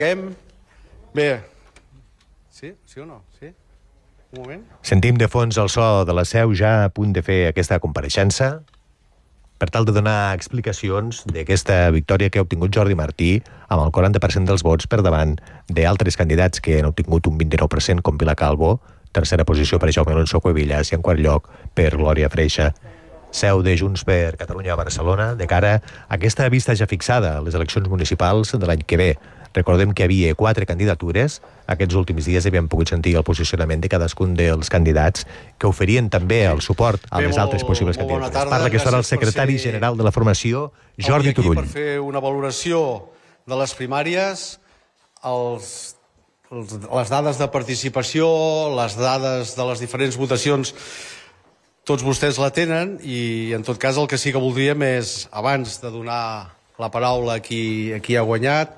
Bé, sí o no? Sí? Un moment. Sentim de fons el so de la Seu ja a punt de fer aquesta compareixença per tal de donar explicacions d'aquesta victòria que ha obtingut Jordi Martí amb el 40% dels vots per davant d'altres candidats que han obtingut un 29% com Pilar Calvo, tercera posició per Jaume Alonso Cuevillas i en quart lloc per Glòria Freixa. Seu de Junts per Catalunya a Barcelona de cara a aquesta vista ja fixada a les eleccions municipals de l'any que ve. Recordem que hi havia 4 candidatures. Aquests últims dies havíem pogut sentir el posicionament de cadascun dels candidats que oferien també el suport a les altres possibles candidatures. Parla aquesta hora el secretari general de la formació, Jordi Turull. Per fer una valoració de les primàries, les dades de participació, les dades de les diferents votacions, tots vostès la tenen i en tot cas el que sí que voldríem és, abans de donar la paraula a qui ha guanyat,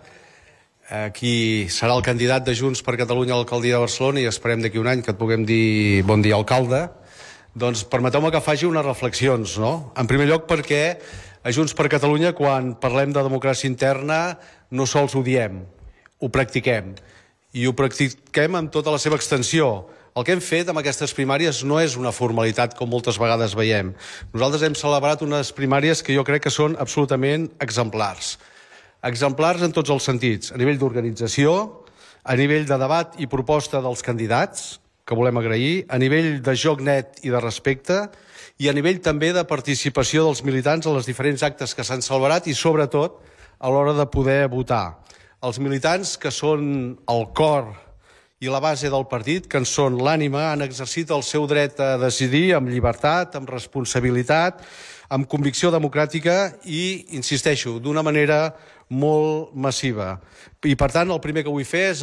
qui serà el candidat de Junts per Catalunya a l'alcaldia de Barcelona, i esperem d'aquí un any que et puguem dir bon dia, alcalde, doncs permeteu-me que faci unes reflexions, no? En primer lloc perquè a Junts per Catalunya, quan parlem de democràcia interna, no sols ho diem, ho practiquem. I ho practiquem amb tota la seva extensió. El que hem fet amb aquestes primàries no és una formalitat com moltes vegades veiem. Nosaltres hem celebrat unes primàries que jo crec que són absolutament exemplars. Exemplars en tots els sentits, a nivell d'organització, a nivell de debat i proposta dels candidats, que volem agrair, a nivell de joc net i de respecte, i a nivell també de participació dels militants a les diferents actes que s'han celebrat i, sobretot, a l'hora de poder votar. Els militants, que són el cor i la base del partit, que en són l'ànima, han exercit el seu dret a decidir amb llibertat, amb responsabilitat, amb convicció democràtica i, insisteixo, d'una manera molt massiva. I, per tant, el primer que vull fer és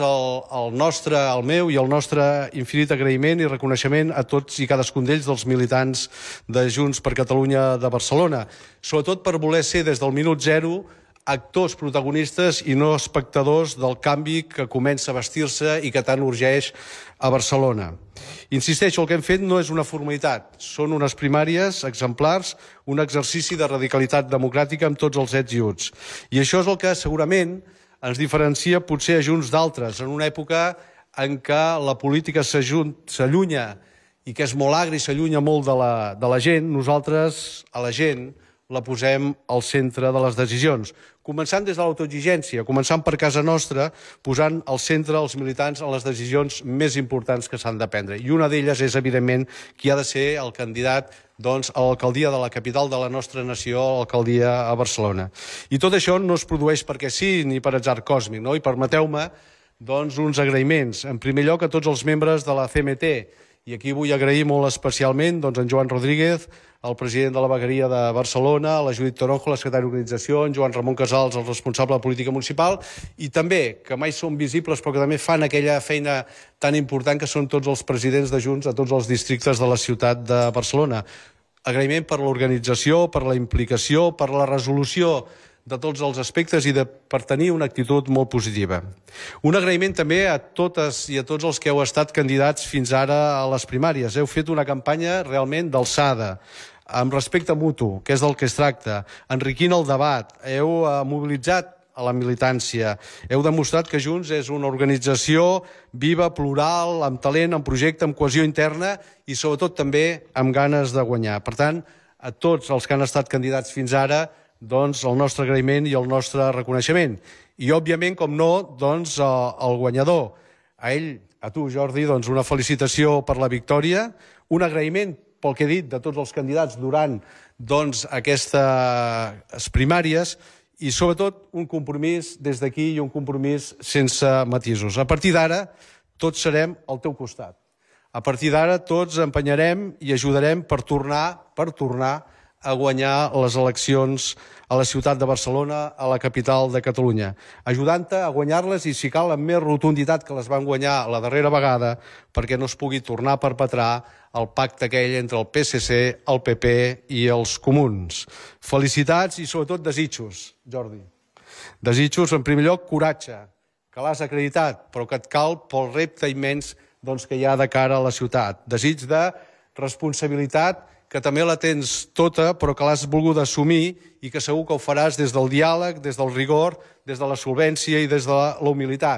el meu i el nostre infinit agraïment i reconeixement a tots i cadascun d'ells, dels militants de Junts per Catalunya de Barcelona, sobretot per voler ser des del minut zero actors protagonistes i no espectadors del canvi que comença a vestir-se i que tant urgeix a Barcelona. Insisteixo, el que hem fet no és una formalitat, són unes primàries exemplars, un exercici de radicalitat democràtica amb tots els ets i uts. I això és el que segurament ens diferencia potser a Junts d'altres, en una època en què la política s'allunya i que és molt agri, s'allunya molt de la gent. Nosaltres, a la gent, la posem al centre de les decisions, començant des de l'autoexigència, començant per casa nostra, posant al centre els militants en les decisions més importants que s'han de prendre. I una d'elles és, evidentment, qui ha de ser el candidat a l'alcaldia de la capital de la nostra nació, l'alcaldia a Barcelona. I tot això no es produeix perquè sí ni per atzar còsmic, no? I permeteu-me uns agraïments. En primer lloc, a tots els membres de la CMT, i aquí vull agrair molt especialment en Joan Rodríguez, el president de la Vegueria de Barcelona, la Judit Toronjo, la secretària d'Organització, en Joan Ramon Casals, el responsable de política municipal, i també, que mai són visibles però que també fan aquella feina tan important que són tots els presidents de Junts a tots els districtes de la ciutat de Barcelona. Agraïment per l'organització, per la implicació, per la resolució de tots els aspectes i per tenir una actitud molt positiva. Un agraïment també a totes i a tots els que heu estat candidats fins ara a les primàries. Heu fet una campanya realment d'alçada, amb respecte mutu, que és del que es tracta, enriquint el debat, heu mobilitzat a la militància, heu demostrat que Junts és una organització viva, plural, amb talent, amb projecte, amb cohesió interna i sobretot també amb ganes de guanyar. Per tant, a tots els que han estat candidats fins ara, el nostre agraïment i el nostre reconeixement. I, òbviament, com no, el guanyador. A ell, a tu, Jordi, una felicitació per la victòria, un agraïment pel que he dit de tots els candidats durant aquestes primàries i, sobretot, un compromís des d'aquí i un compromís sense matisos. A partir d'ara, tots serem al teu costat. A partir d'ara, tots empenyarem i ajudarem per tornar a guanyar les eleccions a la ciutat de Barcelona, a la capital de Catalunya, ajudant-te a guanyar-les i, si cal, amb més rotunditat que les van guanyar la darrera vegada, perquè no es pugui tornar a perpetrar el pacte aquell entre el PSC, el PP i els comuns. Felicitats i, sobretot, desitjos, Jordi. Desitjos, en primer lloc, coratge, que l'has acreditat, però que et cal pel repte immens que hi ha de cara a la ciutat. Desig de responsabilitat, que també la tens tota, però que l'has volgut assumir i que segur que ho faràs des del diàleg, des del rigor, des de la solvència i des de la humilitat.